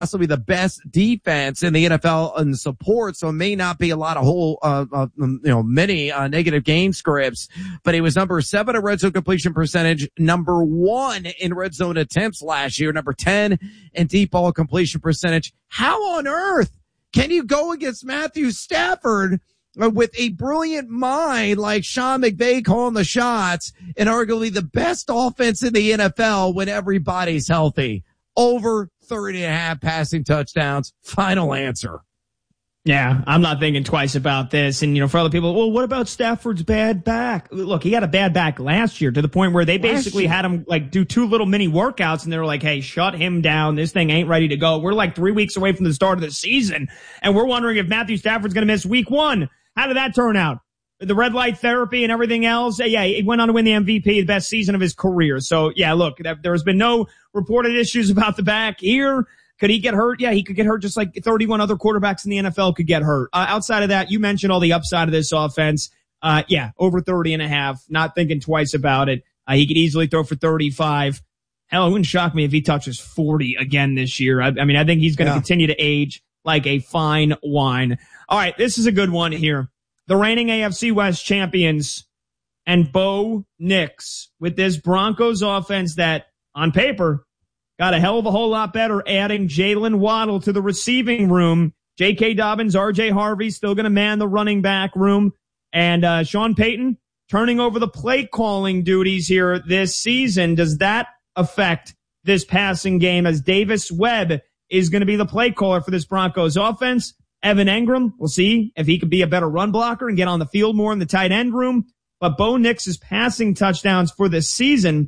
possibly the best defense in the NFL in support, so it may not be a lot of many negative game scripts, but he was number 7 in red zone completion percentage, number 1 in red zone attempts last year, number 10 in deep ball completion percentage. How on earth can you go against Matthew Stafford with a brilliant mind like Sean McVay calling the shots and arguably the best offense in the NFL when everybody's healthy? Over 30.5 passing touchdowns. Final answer. Yeah, I'm not thinking twice about this. And, for other people, well, what about Stafford's bad back? Look, he had a bad back last year to the point where they basically had him do 2 little mini workouts and they were like, hey, shut him down. This thing ain't ready to go. We're 3 weeks away from the start of the season. And we're wondering if Matthew Stafford's going to miss week 1. How did that turn out? The red light therapy and everything else. Yeah, he went on to win the MVP, the best season of his career. So, yeah, look, there's been no reported issues about the back here. Could he get hurt? Yeah, he could get hurt just like 31 other quarterbacks in the NFL could get hurt. Outside of that, you mentioned all the upside of this offense. Over 30.5. Not thinking twice about it. He could easily throw for 35. Hell, it wouldn't shock me if he touches 40 again this year. I think he's going to continue to age like a fine wine. All right, this is a good one here. The reigning AFC West champions and Bo Nix with this Broncos offense that, on paper, got a hell of a whole lot better adding Jalen Waddle to the receiving room. J.K. Dobbins, R.J. Harvey still going to man the running back room. And Sean Payton turning over the play calling duties here this season. Does that affect this passing game as Davis Webb is going to be the play caller for this Broncos offense? Evan Engram, we'll see if he could be a better run blocker and get on the field more in the tight end room. But Bo Nix's passing touchdowns for this season,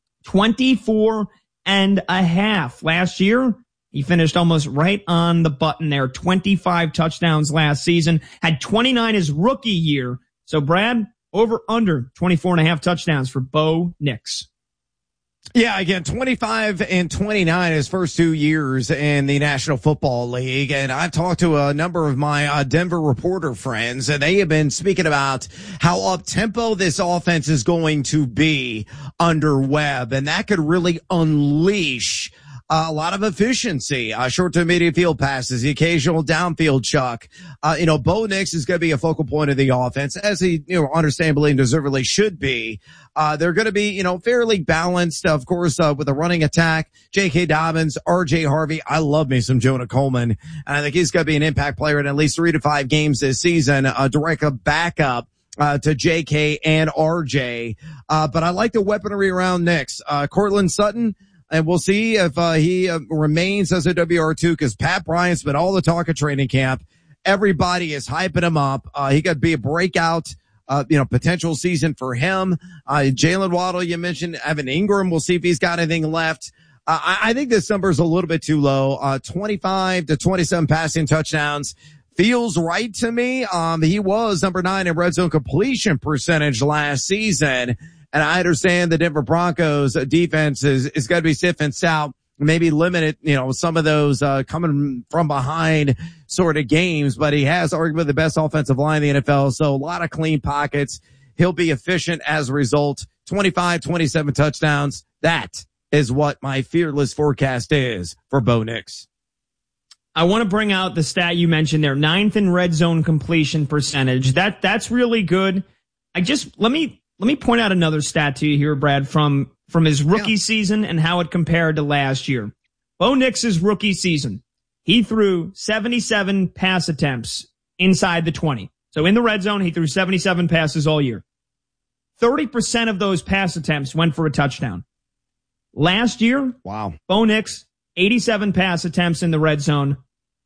24.5. Last year, he finished almost right on the button there. 25 touchdowns last season, had 29 his rookie year. So Brad, over under 24.5 touchdowns for Bo Nix. Yeah, again, 25 and 29 his first 2 years in the National Football League. And I've talked to a number of my Denver reporter friends, and they have been speaking about how up-tempo this offense is going to be under Webb. And that could really unleash a lot of efficiency, short to intermediate field passes, the occasional downfield chuck. Bo Nix is going to be a focal point of the offense, as he, understandably and deservedly should be. They're going to be, fairly balanced, of course, with a running attack. J.K. Dobbins, R.J. Harvey. I love me some Jonah Coleman. And I think he's going to be an impact player in at least 3 to 5 games this season, a direct backup to J.K. and R.J. But I like the weaponry around Nix. Cortland Sutton. And we'll see if he remains as a WR2, because Pat Bryant spent all the talk at training camp. Everybody is hyping him up. He could be a breakout, potential season for him. Jalen Waddle, you mentioned. Evan Engram, we'll see if he's got anything left. I think this number is a little bit too low. 25 to 27 passing touchdowns feels right to me. He was number 9 in red zone completion percentage last season. And I understand the Denver Broncos defense is going to be stiff and stout, maybe limit some of those, coming from behind sort of games, but he has arguably the best offensive line in the NFL. So a lot of clean pockets. He'll be efficient as a result. 25, 27 touchdowns. That is what my fearless forecast is for Bo Nix. I want to bring out the stat you mentioned there. 9th in red zone completion percentage. That's really good. Let me point out another stat to you here, Brad, from his rookie season and how it compared to last year. Bo Nix's rookie season, he threw 77 pass attempts inside the 20. So in the red zone, he threw 77 passes all year. 30% of those pass attempts went for a touchdown. Last year, wow, Bo Nix, 87 pass attempts in the red zone.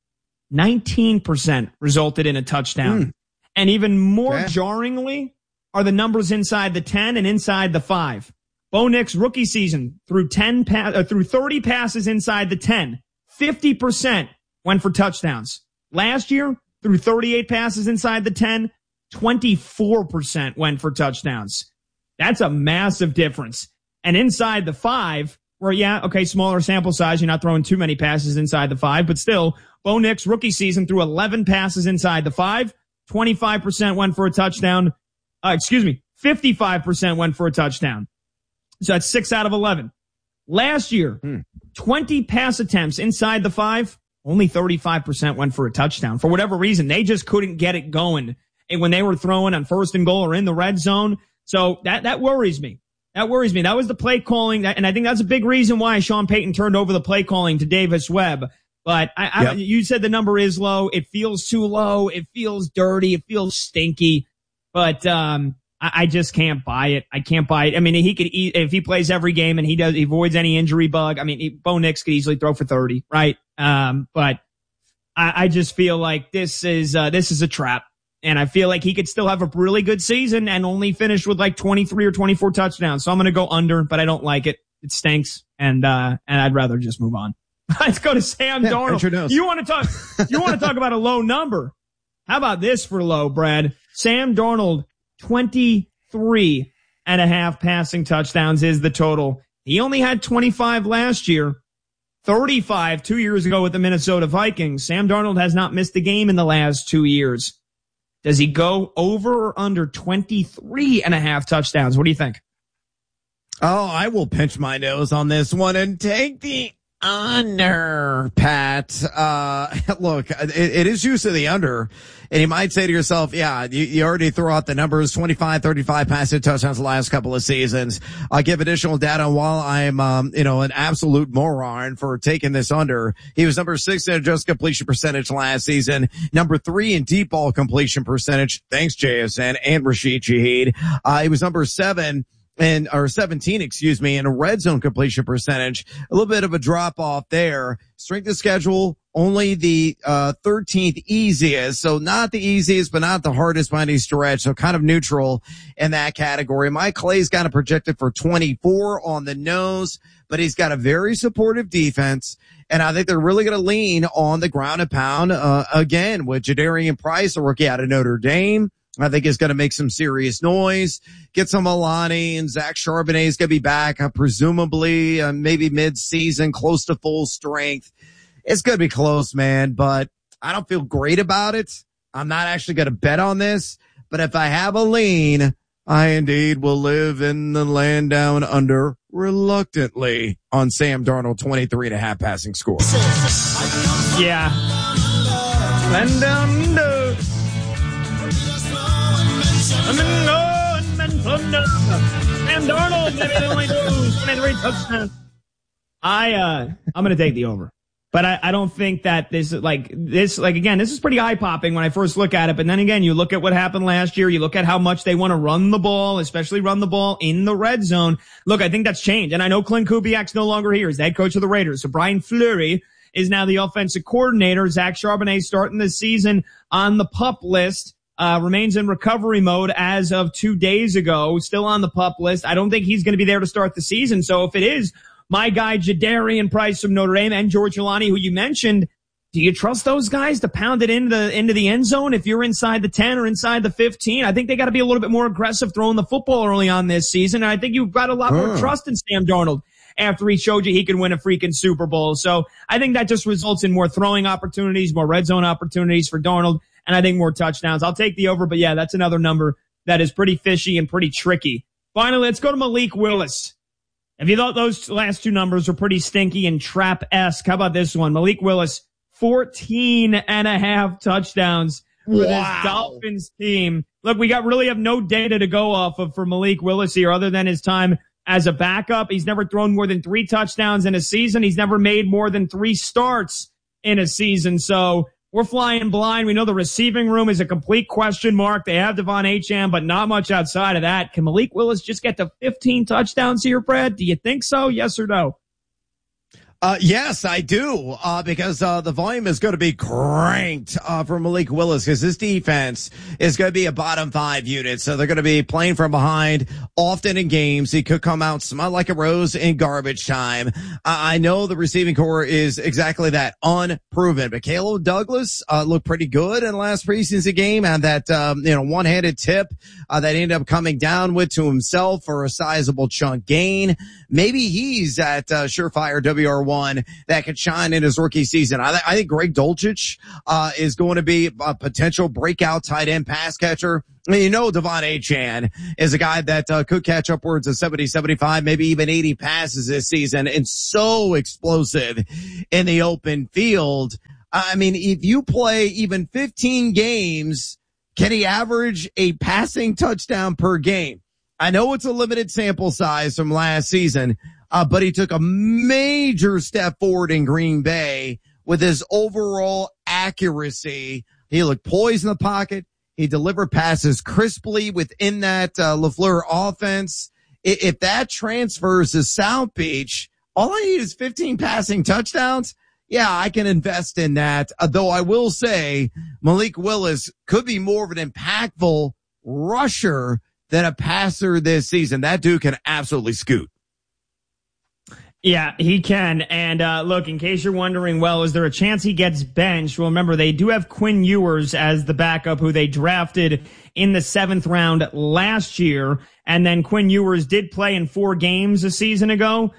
19% resulted in a touchdown. And even more jarringly are the numbers inside the 10 and inside the 5. Bo Nix rookie season threw 30 passes inside the 10. 50% went for touchdowns. Last year, threw 38 passes inside the 10. 24% went for touchdowns. That's a massive difference. And inside the 5, where, smaller sample size, you're not throwing too many passes inside the 5, but still, Bo Nix rookie season threw 11 passes inside the 5. 25% went for a touchdown. 55% went for a touchdown. So that's 6 out of 11. Last year, 20 pass attempts inside the 5, only 35% went for a touchdown. For whatever reason, they just couldn't get it going when they were throwing on 1st and goal or in the red zone. So that worries me. That worries me. That was the play calling, and I think that's a big reason why Sean Payton turned over the play calling to Davis Webb. But you said the number is low. It feels too low. It feels dirty. It feels stinky. But I just can't buy it. I can't buy it. I mean, he could if he plays every game and he avoids any injury bug. I mean, Bo Nix could easily throw for 30, right? But I just feel like this is a trap. And I feel like he could still have a really good season and only finish with like 23 or 24 touchdowns. So I'm going to go under, but I don't like it. It stinks. And I'd rather just move on. Let's go to Sam Darnold. You want to talk about a low number? How about this for low, Brad? Sam Darnold, 23.5 passing touchdowns is the total. He only had 25 last year, 35 2 years ago with the Minnesota Vikings. Sam Darnold has not missed a game in the last 2 years. Does he go over or under 23.5 touchdowns? What do you think? Oh, I will pinch my nose on this one and take the under, Pat. Look, it is used to the under, and you might say to yourself, yeah, you already throw out the numbers, 25, 35 passing touchdowns the last couple of seasons. I'll give additional data while I'm, an absolute moron for taking this under. He was number 6 in adjusted completion percentage last season, number 3 in deep ball completion percentage. Thanks, JSN and Rashid Shaheed. He was number 17, in a red zone completion percentage. A little bit of a drop off there. Strength of schedule, only the 13th easiest. So not the easiest, but not the hardest by any stretch. So kind of neutral in that category. Mike Clay's got a projected for 24 on the nose, but he's got a very supportive defense. And I think they're really going to lean on the ground and pound, again, with Jadarian Price, a rookie out of Notre Dame. I think is going to make some serious noise. Get some Alani, and Zach Charbonnet is going to be back, presumably, maybe mid-season, close to full strength. It's going to be close, man, but I don't feel great about it. I'm not actually going to bet on this, but if I have a lean, I indeed will live in the land down under reluctantly on Sam Darnold, 23.5 passing score. Yeah. Land down under. Sam Darnold, maybe they only lose 23 touchdowns. I'm going to take the over. But I don't think that this is pretty eye-popping when I first look at it. But then again, you look at what happened last year. You look at how much they want to run the ball, especially run the ball in the red zone. Look, I think that's changed. And I know Clint Kubiak's no longer here. He's the head coach of the Raiders. So Brian Fleury is now the offensive coordinator. Zach Charbonnet starting the season on the PUP list. Remains in recovery mode as of 2 days ago, still on the PUP list. I don't think he's going to be there to start the season. So if it is my guy Jadarian Price from Notre Dame and George Alani, who you mentioned, do you trust those guys to pound it into the end zone if you're inside the 10 or inside the 15? I think they got to be a little bit more aggressive throwing the football early on this season. And I think you've got a lot more trust in Sam Darnold after he showed you he could win a freaking Super Bowl. So I think that just results in more throwing opportunities, more red zone opportunities for Darnold. And I think more touchdowns. I'll take the over, but yeah, that's another number that is pretty fishy and pretty tricky. Finally, let's go to Malik Willis. If you thought those last two numbers were pretty stinky and trap-esque, how about this one? Malik Willis, 14.5 touchdowns for this Dolphins team. Look, we really have no data to go off of for Malik Willis here other than his time as a backup. He's never thrown more than 3 touchdowns in a season. He's never made more than 3 starts in a season. So we're flying blind. We know the receiving room is a complete question mark. They have Devon Achane, but not much outside of that. Can Malik Willis just get to 15 touchdowns here, Brad? Do you think so? Yes or no? Yes, I do, because the volume is going to be cranked for Malik Willis because his defense is going to be a bottom 5 unit. So they're going to be playing from behind often in games. He could come out, smell like a rose in garbage time. I know the receiving core is exactly that, unproven. But Caleb Douglas looked pretty good in the last preseason game, and that one-handed tip that he ended up coming down with to himself for a sizable chunk gain. Maybe he's that surefire WR1 that could shine in his rookie season. I think Greg Dulcich is going to be a potential breakout tight end pass catcher. You know, Devon Achane is a guy that could catch upwards of 70, 75, maybe even 80 passes this season, and so explosive in the open field. I mean, if you play even 15 games, can he average a passing touchdown per game? I know it's a limited sample size from last season, but he took a major step forward in Green Bay with his overall accuracy. He looked poised in the pocket. He delivered passes crisply within that LaFleur offense. If that transfers to South Beach, all I need is 15 passing touchdowns. Yeah, I can invest in that. Though I will say Malik Willis could be more of an impactful rusher than a passer this season. That dude can absolutely scoot. Yeah, he can. And look, in case you're wondering, well, is there a chance he gets benched? Well, remember, they do have Quinn Ewers as the backup, who they drafted in the 7th round last year. And then Quinn Ewers did play in 4 games a season ago,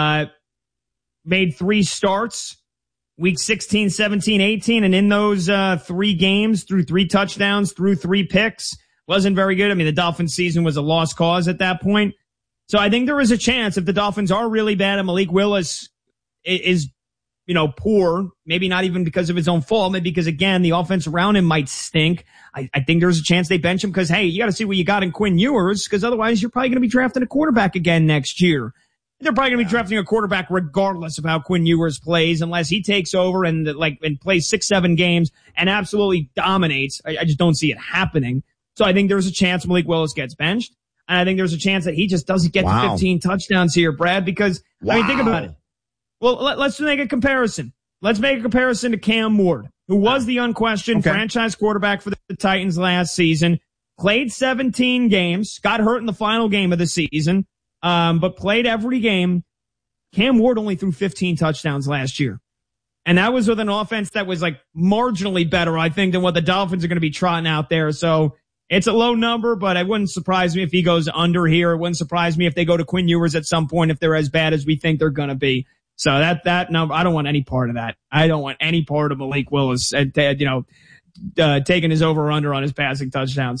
made 3 starts, week 16, 17, 18. And in those 3 games, threw 3 touchdowns, threw 3 picks. Wasn't very good. I mean, the Dolphins season was a lost cause at that point. So I think there is a chance if the Dolphins are really bad and Malik Willis is, poor, maybe not even because of his own fault, maybe because, again, the offense around him might stink. I think there's a chance they bench him because, hey, you got to see what you got in Quinn Ewers, because otherwise you're probably going to be drafting a quarterback again next year. They're probably going to be drafting a quarterback regardless of how Quinn Ewers plays, unless he takes over and plays 6-7 games and absolutely dominates. I just don't see it happening. So I think there's a chance Malik Willis gets benched. And I think there's a chance that he just doesn't get to 15 touchdowns here, Brad, because, I mean, think about it. Well, let's make a comparison. Let's make a comparison to Cam Ward, who was the unquestioned franchise quarterback for the Titans last season, played 17 games, got hurt in the final game of the season, but played every game. Cam Ward only threw 15 touchdowns last year. And that was with an offense that was marginally better, I think, than what the Dolphins are going to be trotting out there. So it's a low number, but it wouldn't surprise me if he goes under here. It wouldn't surprise me if they go to Quinn Ewers at some point if they're as bad as we think they're going to be. So that number, I don't want any part of that. I don't want any part of Malik Willis, taking his over-under on his passing touchdowns.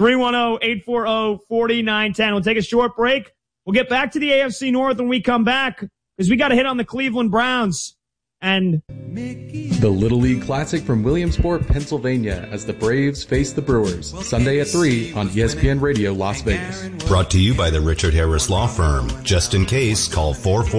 310-840-4910. We'll take a short break. We'll get back to the AFC North when we come back, because we got to hit on the Cleveland Browns. And the Little League Classic from Williamsport, Pennsylvania, as the Braves face the Brewers, Sunday at 3 on ESPN Radio Las Vegas. Brought to you by the Richard Harris Law Firm. Just in case, call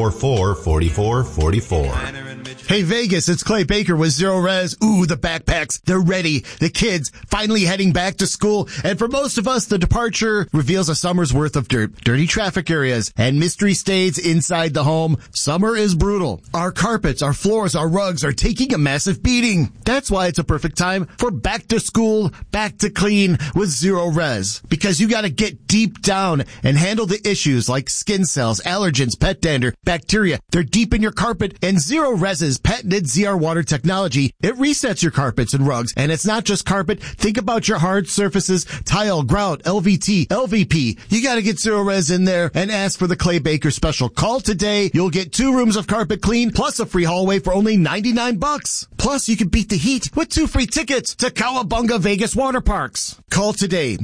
444-4444. Hey Vegas, it's Clay Baker with Zero Res. Ooh, the backpacks, they're ready. The kids finally heading back to school. And for most of us, the departure reveals a summer's worth of dirt, dirty traffic areas, and mystery stays inside the home. Summer is brutal. Our carpets, our floors, our rugs are taking a massive beating. That's why it's a perfect time for back to school, back to clean with Zero Res. Because you gotta get deep down and handle the issues like skin cells, allergens, pet dander, bacteria. They're deep in your carpet, and Zero Res's patented ZR water technology, it resets your carpets and rugs. And it's not just carpet. Think about your hard surfaces, tile, grout, LVT, LVP. You gotta get Zero Res in there and ask for the Clay Baker special. Call today. You'll get 2 rooms of carpet clean plus a free hallway for only $99. Plus, you can beat the heat with 2 free tickets to Cowabunga Vegas Water Parks. Call today,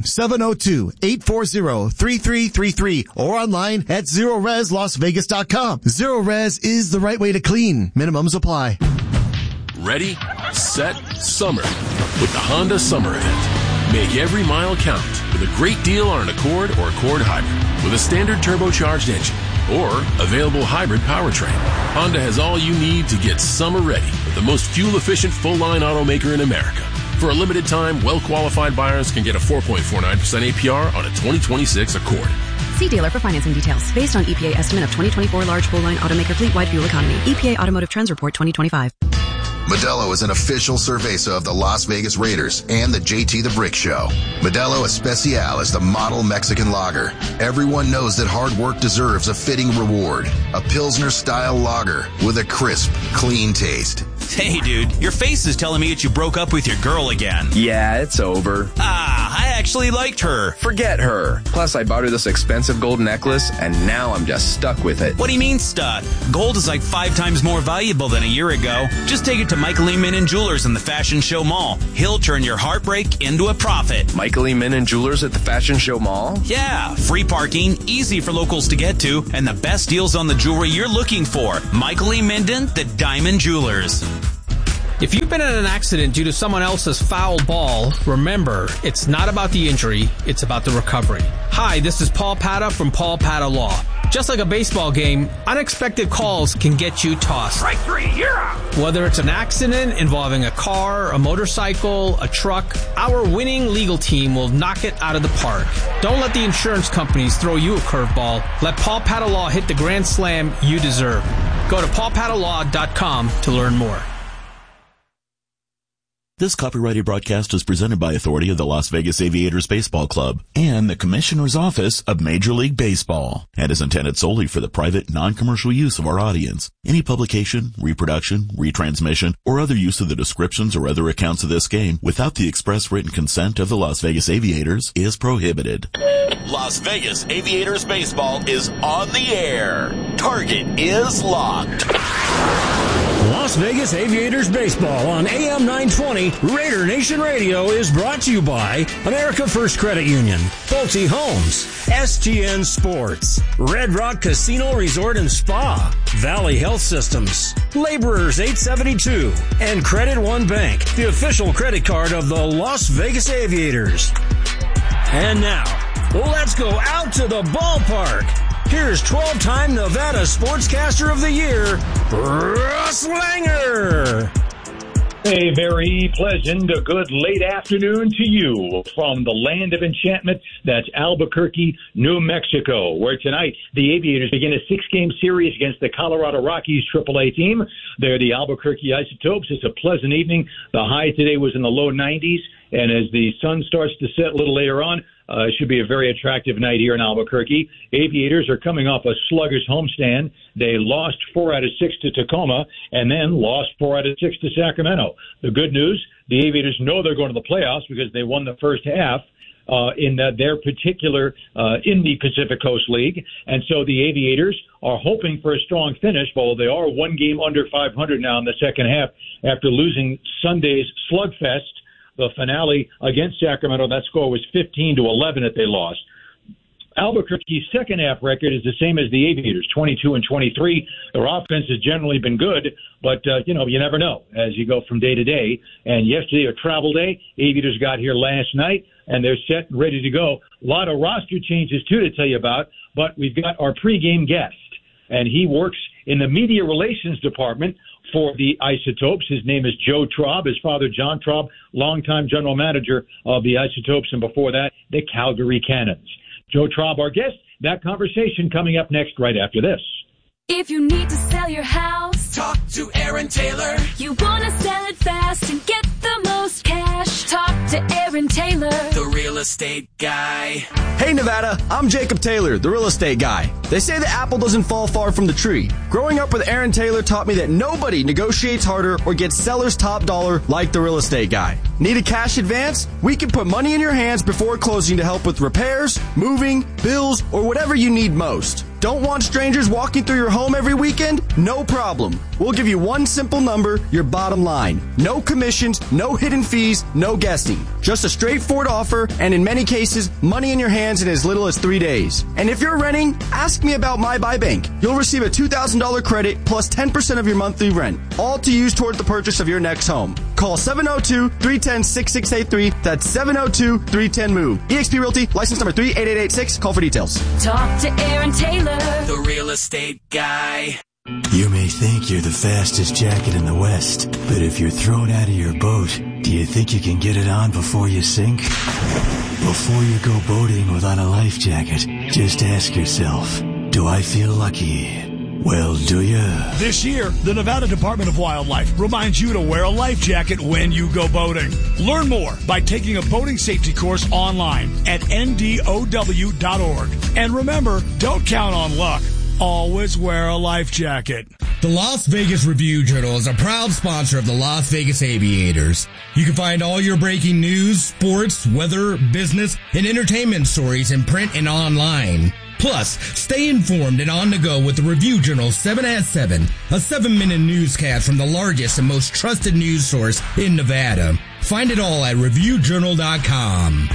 702-840-3333, or online at ZeroResLasVegas.com. Zero Res is the right way to clean. Minimums apply. Ready, set, summer with the Honda Summer Event. Make every mile count with a great deal on an Accord or Accord Hybrid with a standard turbocharged engine or available hybrid powertrain. Honda has all you need to get summer ready with the most fuel-efficient full-line automaker in America. For a limited time, well-qualified buyers can get a 4.49% APR on a 2026 Accord. See dealer for financing details. Based on EPA estimate of 2024 large full-line automaker fleet-wide fuel economy. EPA Automotive Trends Report 2025. Modelo is an official cerveza of the Las Vegas Raiders and the JT the Brick Show. Modelo Especial is the model Mexican lager. Everyone knows that hard work deserves a fitting reward. A Pilsner-style lager with a crisp, clean taste. Hey, dude, your face is telling me that you broke up with your girl again. Yeah, it's over. I actually liked her. Forget her. Plus, I bought her this expensive gold necklace, and now I'm just stuck with it. What do you mean stuck? Gold is like 5 times more valuable than a year ago. Just take it to Michael E. Minnan Jewelers in the Fashion Show Mall. He'll turn your heartbreak into a profit. Michael E. Minnan Jewelers at the Fashion Show Mall? Yeah, free parking, easy for locals to get to, and the best deals on the jewelry you're looking for. Michael E. Minden, the Diamond Jewelers. If you've been in an accident due to someone else's foul ball, remember, it's not about the injury, it's about the recovery. Hi, this is Paul Pata from Paul Pata Law. Just like a baseball game, unexpected calls can get you tossed. Strike 3, you're out! Whether it's an accident involving a car, a motorcycle, a truck, our winning legal team will knock it out of the park. Don't let the insurance companies throw you a curveball. Let Paul Pata Law hit the grand slam you deserve. Go to paulpatalaw.com to learn more. This copyrighted broadcast is presented by authority of the Las Vegas Aviators Baseball Club and the Commissioner's Office of Major League Baseball and is intended solely for the private, non-commercial use of our audience. Any publication, reproduction, retransmission, or other use of the descriptions or other accounts of this game without the express written consent of the Las Vegas Aviators is prohibited. Las Vegas Aviators Baseball is on the air. Target is locked. Las Vegas Aviators Baseball on AM 920 Raider Nation Radio is brought to you by America First Credit Union, Pulte Homes, STN Sports, Red Rock Casino Resort and Spa, Valley Health Systems, Laborers 872, and Credit One Bank, the official credit card of the Las Vegas Aviators. And now, let's go out to the ballpark. Here's 12-time Nevada Sportscaster of the Year, Russ Langer. A very pleasant, good late afternoon to you from the land of enchantment. That's Albuquerque, New Mexico, where tonight the Aviators begin a 6-game series against the Colorado Rockies AAA team. They're the Albuquerque Isotopes. It's a pleasant evening. The high today was in the low 90s, and as the sun starts to set a little later on, it should be a very attractive night here in Albuquerque. Aviators are coming off a sluggish homestand. They lost 4 out of 6 to Tacoma and then lost 4 out of 6 to Sacramento. The good news, the Aviators know they're going to the playoffs because they won the first half in their particular in the Pacific Coast League. And so the Aviators are hoping for a strong finish, although they are 1 game under 500 now in the second half after losing Sunday's slugfest. The finale against Sacramento, that score was 15-11 that they lost. Albuquerque's second half record is the same as the Aviators, 22-23. Their offense has generally been good, but you never know as you go from day to day. And yesterday, a travel day, Aviators got here last night, and they're set and ready to go. A lot of roster changes, too, to tell you about, but we've got our pregame guest, and he works in the media relations department for the Isotopes. His name is Joe Traub. His father, John Traub, longtime general manager of the Isotopes, and before that, the Calgary Cannons. Joe Traub, our guest. That conversation coming up next right after this. If you need to sell your house, talk to Aaron Taylor. You want to sell it fast and get the most cash, talk to Aaron Taylor, the real estate guy. Hey Nevada, I'm Jacob Taylor, the real estate guy. They say the apple doesn't fall far from the tree. Growing up with Aaron Taylor taught me that nobody negotiates harder or gets seller's top dollar like the real estate guy. Need a cash advance? We can put money in your hands before closing to help with repairs, moving, bills, or whatever you need most. Don't want strangers walking through your home every weekend? No problem. We'll give you one simple number, your bottom line. No commissions, no hidden fees, no guessing. Just a straightforward offer, and in many cases, money in your hands in as little as 3 days. And if you're renting, ask me about My Buy Bank. You'll receive a $2,000 credit plus 10% of your monthly rent, all to use toward the purchase of your next home. Call 702-310-6683. That's 702-310-MOVE. eXp Realty, license number 38886. Call for details. Talk to Aaron Taylor, the real estate guy. You may think you're the fastest jacket in the West, but if you're thrown out of your boat, do you think you can get it on before you sink? Before you go boating without a life jacket, just ask yourself, do I feel lucky? Well, do you? This year, the Nevada Department of Wildlife reminds you to wear a life jacket when you go boating. Learn more by taking a boating safety course online at ndow.org. And remember, don't count on luck. Always wear a life jacket. The Las Vegas Review-Journal is a proud sponsor of the Las Vegas Aviators. You can find all your breaking news, sports, weather, business, and entertainment stories in print and online. Plus, stay informed and on the go with the Review-Journal 7 at 7, a 7-minute newscast from the largest and most trusted news source in Nevada. Find it all at reviewjournal.com.